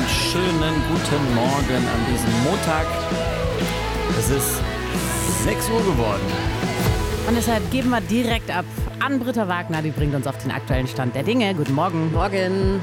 wunderschönen guten Morgen an diesem Montag. Es ist 6 Uhr geworden. Und deshalb geben wir direkt ab an Britta Wagner. Die bringt uns auf den aktuellen Stand der Dinge. Guten Morgen. Morgen.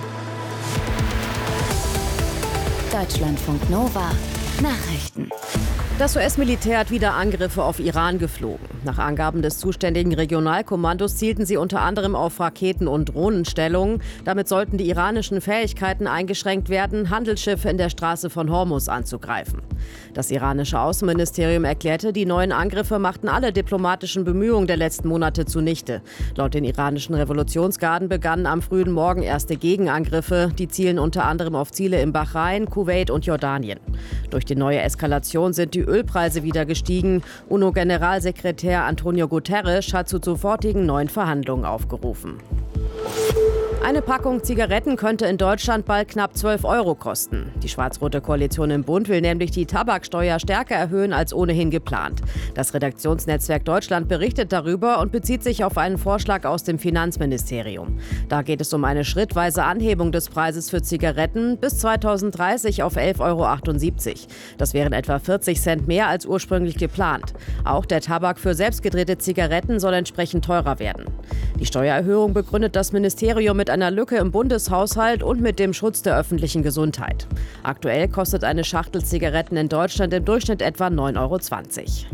Deutschlandfunk Nova. Nachrichten. Das US-Militär hat wieder Angriffe auf Iran geflogen. Nach Angaben des zuständigen Regionalkommandos zielten sie unter anderem auf Raketen- und Drohnenstellungen. Damit sollten die iranischen Fähigkeiten eingeschränkt werden, Handelsschiffe in der Straße von Hormuz anzugreifen. Das iranische Außenministerium erklärte, die neuen Angriffe machten alle diplomatischen Bemühungen der letzten Monate zunichte. Laut den iranischen Revolutionsgarden begannen am frühen Morgen erste Gegenangriffe. Die zielen unter anderem auf Ziele in Bahrain, Kuwait und Jordanien. Durch die neue Eskalation sind die Ölpreise wieder gestiegen. UNO-Generalsekretär Antonio Guterres hat zu sofortigen neuen Verhandlungen aufgerufen. Eine Packung Zigaretten könnte in Deutschland bald knapp 12 € kosten. Die schwarz-rote Koalition im Bund will nämlich die Tabaksteuer stärker erhöhen als ohnehin geplant. Das Redaktionsnetzwerk Deutschland berichtet darüber und bezieht sich auf einen Vorschlag aus dem Finanzministerium. Da geht es um eine schrittweise Anhebung des Preises für Zigaretten bis 2030 auf 11,78 €. Das wären etwa 40 Cent mehr als ursprünglich geplant. Auch der Tabak für selbstgedrehte Zigaretten soll entsprechend teurer werden. Die Steuererhöhung begründet das Ministerium mit einer Lücke im Bundeshaushalt und mit dem Schutz der öffentlichen Gesundheit. Aktuell kostet eine Schachtel Zigaretten in Deutschland im Durchschnitt etwa 9,20 €.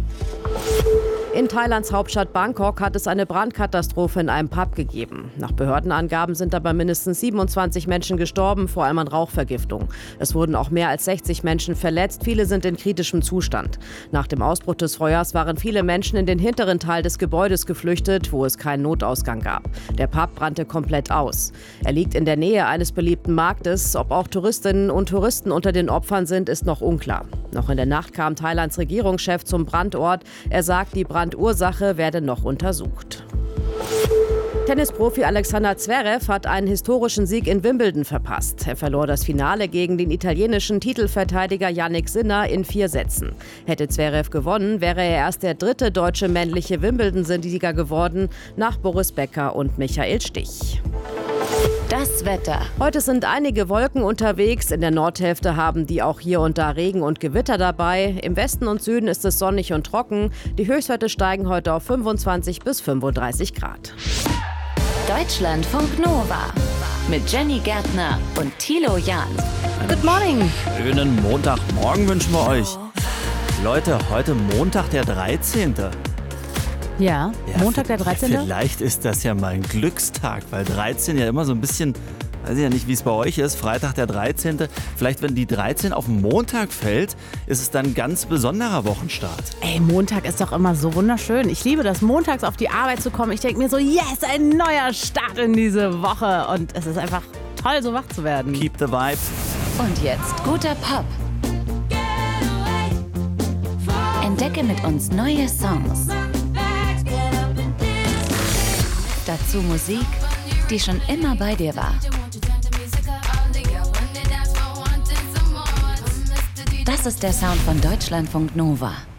In Thailands Hauptstadt Bangkok hat es eine Brandkatastrophe in einem Pub gegeben. Nach Behördenangaben sind dabei mindestens 27 Menschen gestorben, vor allem an Rauchvergiftung. Es wurden auch mehr als 60 Menschen verletzt, viele sind in kritischem Zustand. Nach dem Ausbruch des Feuers waren viele Menschen in den hinteren Teil des Gebäudes geflüchtet, wo es keinen Notausgang gab. Der Pub brannte komplett aus. Er liegt in der Nähe eines beliebten Marktes. Ob auch Touristinnen und Touristen unter den Opfern sind, ist noch unklar. Noch in der Nacht kam Thailands Regierungschef zum Brandort. Er sagt, die Brandursache werde noch untersucht. Tennisprofi Alexander Zverev hat einen historischen Sieg in Wimbledon verpasst. Er verlor das Finale gegen den italienischen Titelverteidiger Jannik Sinner in 4 Sätzen. Hätte Zverev gewonnen, wäre er erst der 3. deutsche männliche Wimbledon-Sieger geworden, nach Boris Becker und Michael Stich. Das Wetter. Heute sind einige Wolken unterwegs. In der Nordhälfte haben die auch hier und da Regen und Gewitter dabei. Im Westen und Süden ist es sonnig und trocken. Die Höchstwerte steigen heute auf 25 bis 35 Grad. Deutschlandfunk Nova. Mit Jenny Gärtner und Thilo Jahn. Good morning. Schönen Montagmorgen wünschen wir euch. Leute, heute Montag, der 13. Ja, Montag der 13. Vielleicht ist das ja mal ein Glückstag, weil 13 ja immer so ein bisschen, weiß ich ja nicht, wie es bei euch ist, Freitag der 13. Vielleicht, wenn die 13 auf den Montag fällt, ist es dann ein ganz besonderer Wochenstart. Ey, Montag ist doch immer so wunderschön. Ich liebe das, montags auf die Arbeit zu kommen. Ich denke mir so, yes, ein neuer Start in diese Woche. Und es ist einfach toll, so wach zu werden. Keep the vibe. Und jetzt guter Pop. Entdecke mit uns neue Songs. Dazu Musik, die schon immer bei dir war. Das ist der Sound von Deutschlandfunk Nova.